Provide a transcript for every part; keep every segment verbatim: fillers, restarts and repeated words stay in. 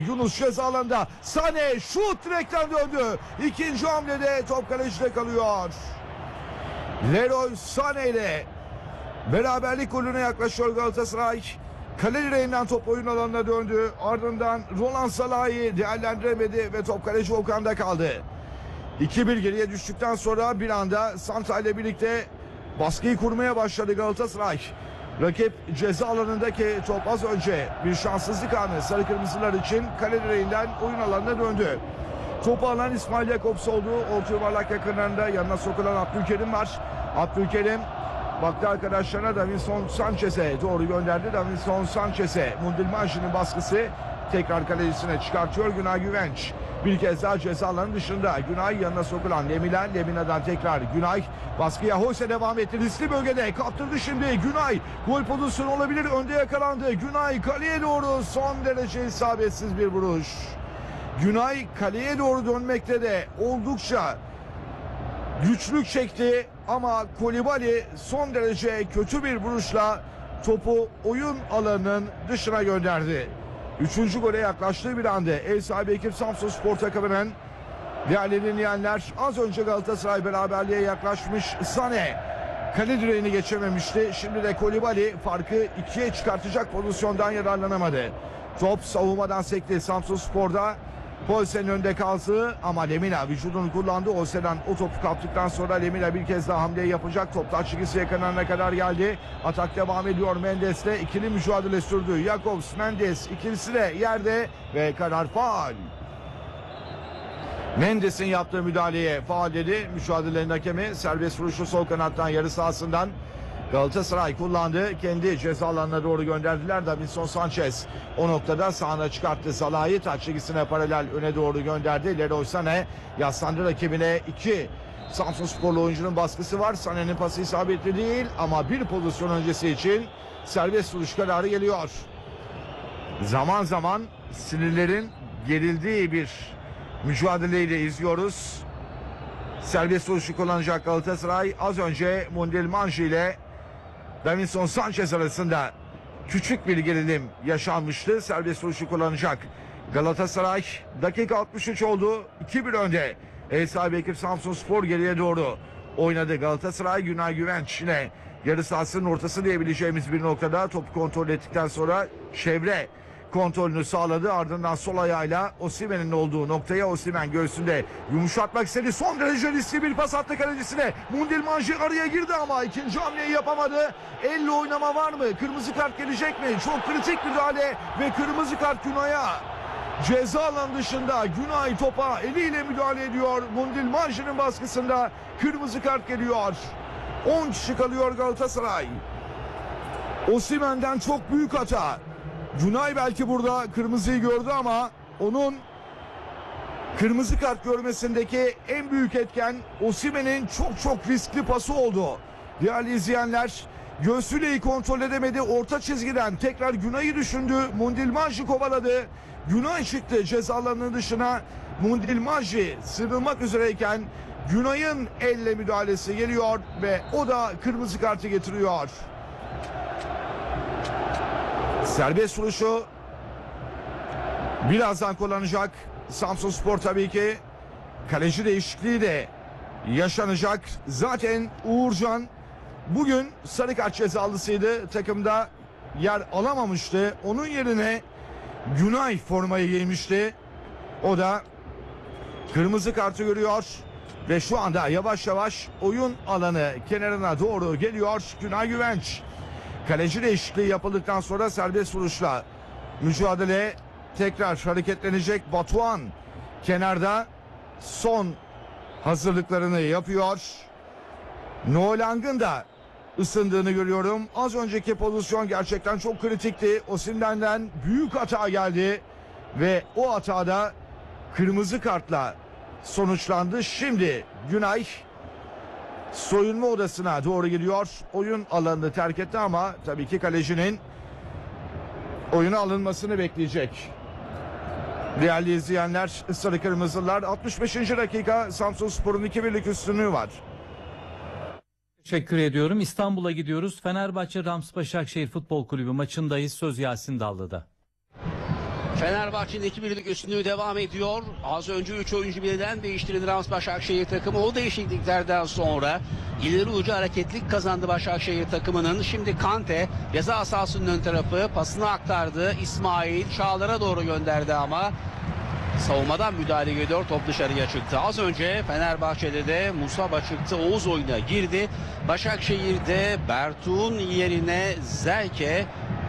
Yunus ceza alanında. Sané şut direkten döndü. İkinci hamlede top kalecide kalıyor. Leroy Sané ile beraberlik golüne yaklaşıyor Galatasaray. Kale direğinden top oyun alanına döndü. Ardından Roland Salah'ı değerlendiremedi ve top kaleci Okan'da kaldı. iki bir geriye düştükten sonra bir anda Santa ile birlikte baskıyı kurmaya başladı Galatasaray. Rakip ceza alanındaki top az önce bir şanssızlık anı sarı kırmızılar için kale direğinden oyun alanına döndü. Topu alan İsmail Jakobs oldu. Orta yuvarlak yakınlarında yanına sokulan Abdülkerim var. Abdülkerim baktı arkadaşlarına, Davinson Sanchez'e doğru gönderdi. Davinson Sanchez'e Mundilmanji'nin baskısı tekrar kalecisine çıkartıyor Günay Güvenç. Bir kez daha ceza alanı dışında Günay yanına sokulan Lemina. Lemina'dan tekrar Günay. Baskıya Hoyse devam etti. Riskli bölgede kaptırdı şimdi Günay. Gol pozisyonu olabilir. Önde yakalandı. Günay kaleye doğru son derece isabetsiz bir vuruş. Günay kaleye doğru dönmekte de oldukça güçlük çekti ama Kolibali son derece kötü bir vuruşla topu oyun alanının dışına gönderdi. Üçüncü gole yaklaştığı bir anda ev sahibi ekip Samsunspor takımının değerli dinleyenler, az önce Galatasaray beraberliğe yaklaşmış. Sané kale direğini geçememişti. Şimdi de Kolibali farkı ikiye çıkartacak pozisyondan yararlanamadı. Top savunmadan sekti Samsunspor'da. Holse'nin önde kaldı ama Lemina vücudunu kullandı. Holse'den o topu kaptıktan sonra Lemina bir kez daha hamle yapacak. Top taç çizgisi yakınlarına kadar geldi. Atak devam ediyor. Mendes'le ikili mücadele sürdü. Jakobs, Mendes ikilisi de yerde ve karar faul. Mendes'in yaptığı müdahaleye faul dedi. Mücadelenin hakemi serbest vuruşu sol kanattan yarı sahasından Galatasaray kullandı. Kendi ceza alanına doğru gönderdiler. Davinson Sanchez o noktada sağına çıkarttı. Salah'ı taç çizgisine paralel öne doğru gönderdi. Leroy Sané yaslandı rakibine. iki Samsunsporlu oyuncunun baskısı var. Sané'nin pası isabetli değil ama bir pozisyon öncesi için serbest vuruş kararı geliyor. Zaman zaman sinirlerin gerildiği bir mücadeleyle izliyoruz. Serbest vuruşu kullanacak Galatasaray. Az önce Mundilmanji ile Davinson Sanchez arasında küçük bir gerilim yaşanmıştı. Serbest vuruşu kullanacak Galatasaray. Dakika altmış üç oldu. iki bir önde. Ev sahibi ekip Samsunspor geriye doğru oynadı. Galatasaray Günay Güvenç yine yarı sahasının ortası diyebileceğimiz bir noktada topu kontrol ettikten sonra çevre kontrolünü sağladı. Ardından sol ayağıyla Osimhen'in olduğu noktaya, Osimhen göğsünde yumuşatmak istedi. Son derece riskli bir pas attı kalecisine. Mundilmanji araya girdi ama ikinci hamleyi yapamadı. Elle oynama var mı? Kırmızı kart gelecek mi? Çok kritik müdahale ve kırmızı kart Günay'a. Ceza alanı dışında Günay topa eliyle müdahale ediyor. Mundilmanji'nin baskısında kırmızı kart geliyor. on kişi kalıyor Galatasaray. Osimhen'den çok büyük hata. Günay belki burada kırmızıyı gördü ama onun kırmızı kart görmesindeki en büyük etken Osimhen'in çok çok riskli pası oldu. Değerli izleyenler, göğsüyle iyi kontrol edemedi. Orta çizgiden tekrar Günay'ı düşündü. Mundilmanji kovaladı. Günay çıktı ceza alanının dışına. Mundilmanji sıyrılmak üzereyken Günay'ın elle müdahalesi geliyor ve o da kırmızı kartı getiriyor. Serbest vuruşu birazdan kullanacak Samsunspor tabii ki. Kaleci değişikliği de yaşanacak. Zaten Uğurcan bugün sarı kart cezalısıydı. Takımda yer alamamıştı. Onun yerine Günay formayı giymişti. O da kırmızı kartı görüyor. Ve şu anda yavaş yavaş oyun alanı kenarına doğru geliyor Günay Güvenç. Kaleci değişikliği yapıldıktan sonra serbest vuruşla mücadele tekrar hareketlenecek. Batuhan kenarda son hazırlıklarını yapıyor. Noelang'ın da ısındığını görüyorum. Az önceki pozisyon gerçekten çok kritikti. Osimhen'den büyük hata geldi ve o hatada kırmızı kartla sonuçlandı. Şimdi Günay soyunma odasına doğru gidiyor. Oyun alanını terk etti ama tabii ki kalecinin oyuna alınmasını bekleyecek. Değerli izleyenler, sarı kırmızılar altmış beşinci dakika Samsunspor'un iki birlik üstünlüğü var. Teşekkür ediyorum. İstanbul'a gidiyoruz. Fenerbahçe Rams Başakşehir Futbol Kulübü maçındayız. Söz Yasin Dallı'da. Fenerbahçe'nin iki birlik üstünlüğü devam ediyor. Az önce üç oyuncu birden değiştirildi Rams Başakşehir takımı. O değişikliklerden sonra ileri ucu hareketlik kazandı Başakşehir takımının. Şimdi Kante ceza sahasının ön tarafı pasını aktardı. İsmail Çağlar'a doğru gönderdi ama savunmadan müdahale geliyor. Top dışarıya çıktı. Az önce Fenerbahçe'de de Musaba çıktı. Oğuz oyuna girdi. Başakşehir'de Bertuğ'un yerine Zelke,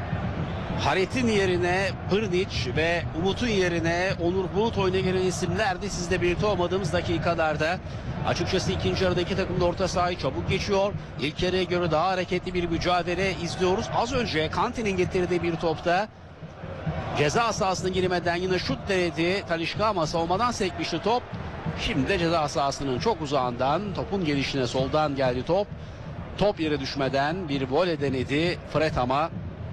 Haret'in yerine Pırniç ve Umut'un yerine Onur Bulut oyuna giren isimlerdi. Sizle birlikte olmadığımız dakikalarda. Açıkçası ikinci yarıda iki takım da orta sahayı çabuk geçiyor. İlk yarıya göre daha hareketli bir mücadele izliyoruz. Az önce Kante'nin getirdiği bir topta ceza sahasına girmeden yine şut denedi Talisca ama savunmadan sekmişti top. Şimdi de ceza sahasının çok uzağından topun gelişine soldan geldi top. Top yere düşmeden bir voley denedi Fred ama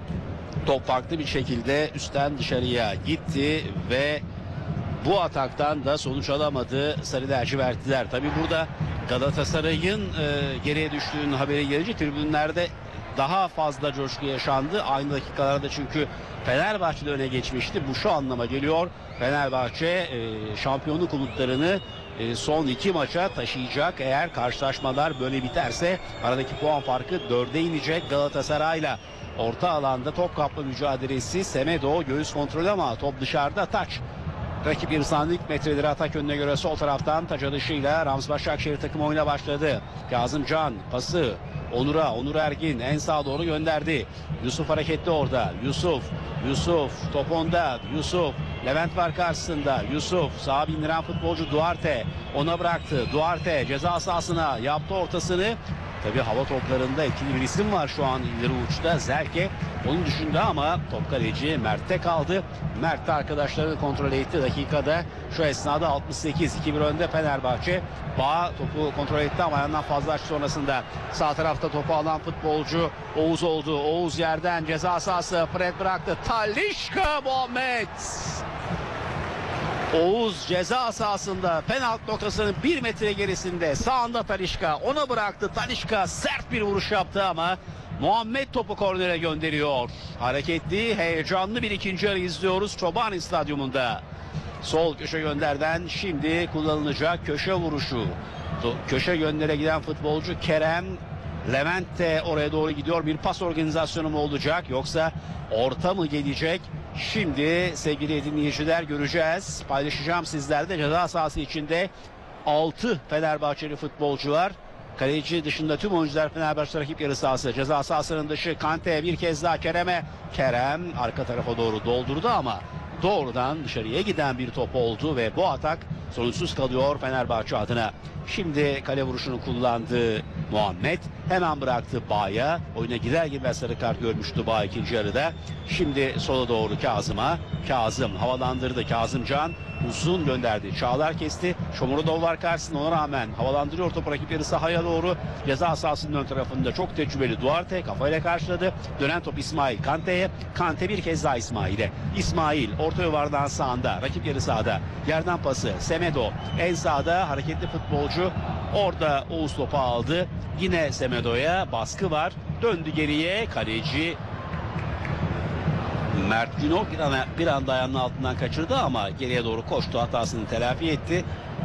top farklı bir şekilde üstten dışarıya gitti ve bu ataktan da sonuç alamadı Sarı lacivertliler. Tabi burada Galatasaray'ın e, geriye düştüğünün haberi gelince tribünlerde daha fazla coşku yaşandı. Aynı dakikalarda çünkü Fenerbahçe'de öne geçmişti. Bu şu anlama geliyor. Fenerbahçe e, şampiyonluk umutlarını e, son iki maça taşıyacak. Eğer karşılaşmalar böyle biterse aradaki puan farkı dörde inecek Galatasaray'la. Orta alanda top kapma mücadelesi. Semedo göğüs kontrolü ama top dışarıda. Taç. Rakip bir sandık metreleri atak önüne göre sol taraftan taç atışıyla Rams Başakşehir takımı oyuna başladı. Kazım Can pası Onur'a, Onur Ergin en sağa doğru gönderdi. Yusuf hareketli orada. Yusuf, Yusuf top onda. Yusuf, Levent var karşısında. Yusuf sağa bindiren futbolcu Duarte ona bıraktı. Duarte ceza sahasına yaptı ortasını. Tabii hava toplarında etkili bir isim var şu an ileri uçta Zelke. Onun dışında ama top kaleci Mert'te kaldı. Mert de arkadaşlarını kontrol etti dakikada. Şu esnada altmış sekiz iki bir önde Fenerbahçe. Bağ topu kontrol etti ama yandan fazla açtı sonrasında. Sağ tarafta topu alan futbolcu Oğuz oldu. Oğuz yerden ceza sahası Fred bıraktı. Talisca Muhammed. Oğuz ceza sahasında penaltı noktasının bir metre gerisinde sağında Talisca ona bıraktı. Talisca sert bir vuruş yaptı ama Muhammed topu kornere gönderiyor. Hareketli, heyecanlı bir ikinci yarı izliyoruz Çobani Stadyumunda. Sol köşe gönderden şimdi kullanılacak köşe vuruşu. Köşe göndere giden futbolcu Kerem. Levent de oraya doğru gidiyor. Bir pas organizasyonu mu olacak yoksa orta mı gelecek? Şimdi sevgili dinleyiciler göreceğiz. Paylaşacağım sizlerle ceza sahası içinde altı Fenerbahçeli futbolcu var. Kaleci dışında tüm oyuncular Fenerbahçe rakip yarı sahası. Ceza sahasının dışı Kante bir kez daha Kerem'e. Kerem arka tarafa doğru doldurdu ama doğrudan dışarıya giden bir top oldu ve bu atak sonuçsuz kalıyor Fenerbahçe adına. Şimdi kale vuruşunu kullandı Muhammed. Hemen bıraktı Bağ'a. Oyuna girer girmez sarı kart görmüştü Bağ ikinci yarıda. Şimdi sola doğru Kazım'a. Kazım havalandırdı. Kazımcan uzun gönderdi. Çağlar kesti. Shomurodov var karşısında ona rağmen havalandırıyor topu rakip yarı sahaya doğru. Ceza sahasının ön tarafında çok tecrübeli Duarte kafayla karşıladı. Dönen top İsmail Kante'ye. Kante bir kez daha İsmail'e. İsmail orta yuvardan sağında. Rakip yarı sahada. Yerden pası. Semedo en sağda hareketli futbolcu. Orada Oğuz topu aldı. Yine Semedo'ya baskı var. Döndü geriye. Kaleci Mert Günok bir, an, bir anda ayağının altından kaçırdı ama geriye doğru koştu. Hatasını telafi etti.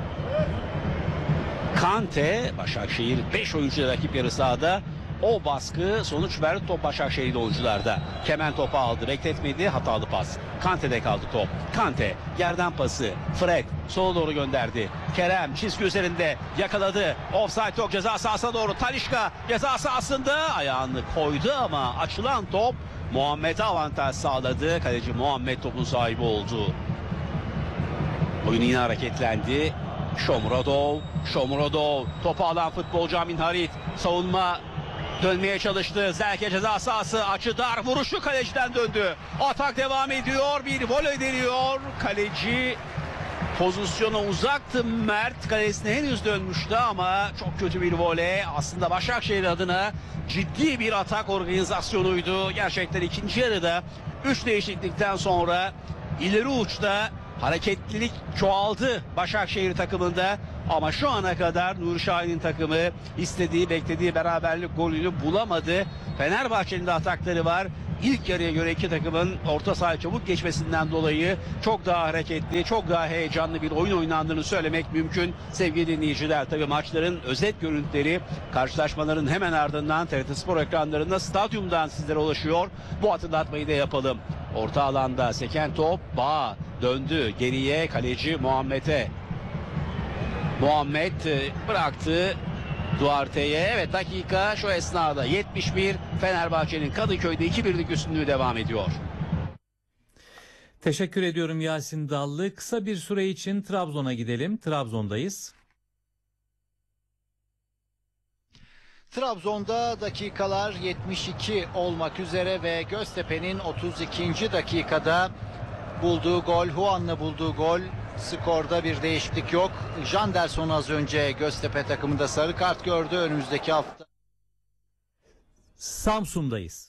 Kante Başakşehir beş oyuncu rakip yarı sahada. O baskı sonuç verdi top Başakşehir'de oyuncularda. Kemen topu aldı. Bekletmedi. Hatalı pas. Kante'de kaldı top. Kante yerden pası. Fred sola doğru gönderdi. Kerem çizgi üzerinde yakaladı. Offside yok ceza sahasına doğru. Talisca ceza sahasında ayağını koydu ama açılan top Muhammed'e avantaj sağladı. Kaleci Muhammed topun sahibi oldu. Oyun yine hareketlendi. Shomurodov. Shomurodov. Topu alan futbolcu Amin Harit. Savunma dönmeye çalıştı. Zelke ceza sahası açı dar. Vuruşu kaleciden döndü. Atak devam ediyor. Bir voley deniyor. Kaleci pozisyona uzaktı. Mert kalesine henüz dönmüştü ama çok kötü bir voley. Aslında Başakşehir adına ciddi bir atak organizasyonuydu. Gerçekten ikinci yarıda üç değişiklikten sonra ileri uçta hareketlilik çoğaldı Başakşehir takımında. Ama şu ana kadar Nuri Şahin'in takımı istediği beklediği beraberlik golünü bulamadı. Fenerbahçe'nin de atakları var. ilk yarıya göre iki takımın orta sahaya çabuk geçmesinden dolayı çok daha hareketli, çok daha heyecanlı bir oyun oynandığını söylemek mümkün. Sevgili dinleyiciler, tabii maçların özet görüntüleri karşılaşmaların hemen ardından T R T Spor ekranlarında stadyumdan sizlere ulaşıyor. Bu hatırlatmayı da yapalım. Orta alanda seken top Bağ döndü geriye kaleci Muhammed'e. Muhammed bıraktı Duarte'ye. Evet, dakika şu esnada yetmiş bir, Fenerbahçe'nin Kadıköy'de iki birlik üstünlüğü devam ediyor. Teşekkür ediyorum Yasin Dallı. Kısa bir süre için Trabzon'a gidelim. Trabzon'dayız. Trabzon'da dakikalar yetmiş iki olmak üzere ve Göztepe'nin otuz ikinci dakikada bulduğu gol, Juan'la bulduğu gol. Skorda bir değişiklik yok. Janderson az önce Göztepe takımında sarı kart gördü. Önümüzdeki hafta Samsun'dayız.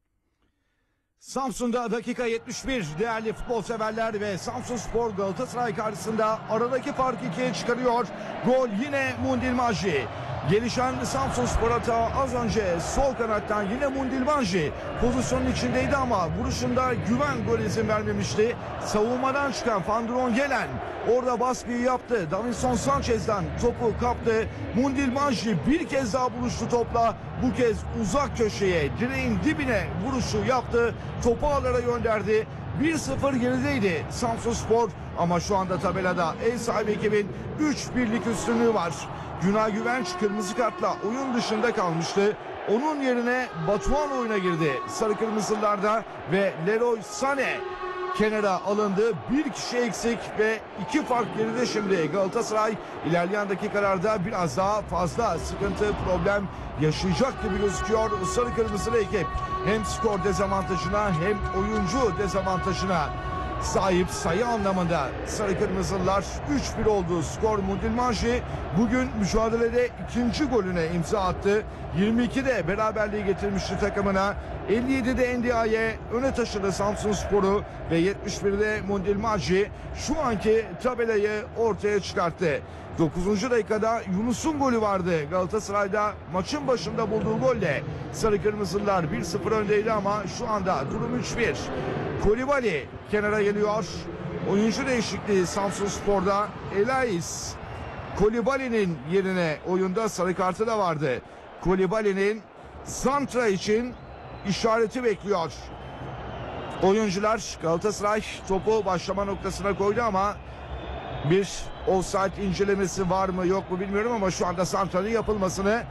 Samsun'da dakika yetmiş bir, değerli futbol severler, ve Samsunspor Galatasaray karşısında aradaki farkı ikiye çıkarıyor. Gol yine Mundilmaji. Gelişen Samsunspor hata az önce sol kanattan yine Mundilmaji pozisyonun içindeydi ama vuruşunda güven gol izin vermemişti. Savunmadan çıkan Fandron Gelen orada baskıyı yaptı. Davinson Sanchez'den topu kaptı. Mundilmaji bir kez daha buluştu topla. Bu kez uzak köşeye, direğin dibine vuruşu yaptı. Topu ağlara gönderdi. bir sıfır gerideydi Samsunspor ama şu anda tabelada ev sahibi ekibin üç birlik üstünlüğü var. Günay Güvenç kırmızı kartla oyun dışında kalmıştı. Onun yerine Batuhan oyuna girdi sarı kırmızılarda ve Leroy Sané kenara alındı. Bir kişi eksik ve iki fark geride şimdi Galatasaray. İlerleyen dakikalarda biraz daha fazla sıkıntı, problem yaşayacak gibi gözüküyor sarı kırmızılı ekip. Hem skor dezavantajına hem oyuncu dezavantajına sahip sayı anlamında sarı kırmızılar. Üç bir oldu skor. Mundilmaji bugün mücadelede ikinci golüne imza attı. yirmi ikide beraberliği getirmişti takımına. elli yedide N D I'ye öne taşıdı Samsunspor'u ve yetmiş birde Mundilmaji şu anki tabelayı ortaya çıkarttı. dokuzuncu dakikada Yunus'un golü vardı. Galatasaray'da maçın başında bulduğu golle sarı kırmızılar bir sıfır öndeydi ama şu anda durum üç bir. Kolibali kenara geliyor. Oyuncu değişikliği Samsunspor'da. Elais Kolibali'nin yerine oyunda sarı kartı da vardı. Kolibali'nin santra için işareti bekliyor. Oyuncular, Galatasaray topu başlama noktasına koydu ama bir offside incelemesi var mı yok mu bilmiyorum ama şu anda santranın yapılmasını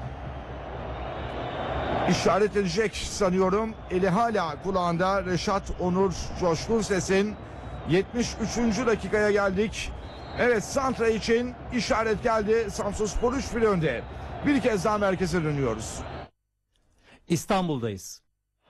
işaret edecek sanıyorum. Eli hala kulağında Reşat Onur Coşkun Ses'in. yetmiş üçüncü dakikaya geldik. Evet, santra için işaret geldi. Samsunspor üç bir önde. Bir kez daha merkeze dönüyoruz. İstanbul'dayız.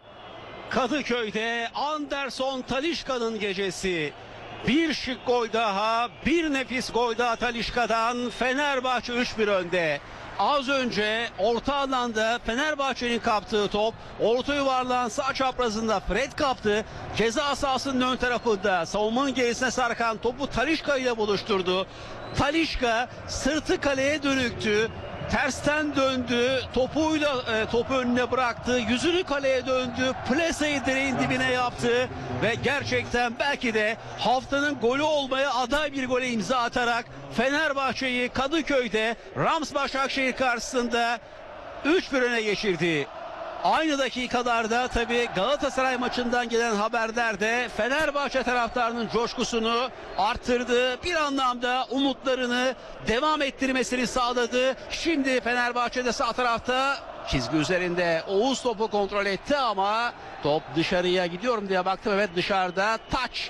Kadıköy'de Anderson Talisca'nın gecesi. Bir şık gol daha, bir nefis gol daha Talisca'dan. Fenerbahçe üç bir önde. Az önce orta alanda Fenerbahçe'nin kaptığı top orta yuvarlağın sağ çaprazında Fred kaptı. Ceza sahasının ön tarafında savunmanın gerisine sarkan topu Talisca ile buluşturdu. Talisca sırtı kaleye dönüktü. Tersten döndü, topuyla e, topu önüne bıraktı, yüzünü kaleye döndü, plaseyi direğin dibine yaptı ve gerçekten belki de haftanın golü olmaya aday bir gole imza atarak Fenerbahçe'yi Kadıköy'de Rams Başakşehir karşısında üç bir öne geçirdi. Aynı dakikalarda tabii Galatasaray maçından gelen haberler de Fenerbahçe taraftarının coşkusunu arttırdı. Bir anlamda umutlarını devam ettirmesini sağladı. Şimdi Fenerbahçe'de sağ tarafta çizgi üzerinde Oğuz topu kontrol etti ama top dışarıya gidiyorum diye baktım. Evet, dışarıda touch.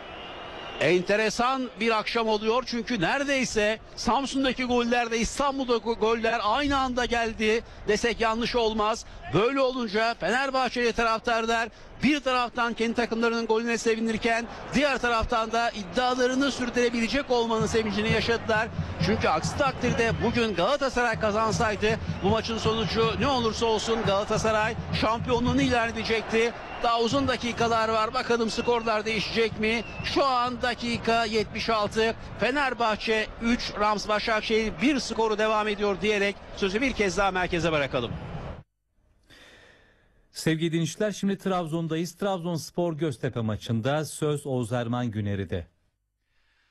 Enteresan bir akşam oluyor çünkü neredeyse Samsun'daki goller de İstanbul'daki goller aynı anda geldi desek yanlış olmaz. Böyle olunca Fenerbahçeli taraftarlar bir taraftan kendi takımlarının golüne sevinirken diğer taraftan da iddialarını sürdürebilecek olmanın sevincini yaşadılar. Çünkü aksi takdirde bugün Galatasaray kazansaydı bu maçın sonucu ne olursa olsun Galatasaray şampiyonluğunu ilan edecekti. Daha uzun dakikalar var. Bakalım skorlar değişecek mi? Şu an dakika yetmiş altı. Fenerbahçe üç, Rams Başakşehir bir skoru devam ediyor diyerek sözü bir kez daha merkeze bırakalım. Sevgili dinleyiciler, şimdi Trabzon'dayız. Trabzonspor Göztepe maçında söz Oğuz Erman Güner'i'de.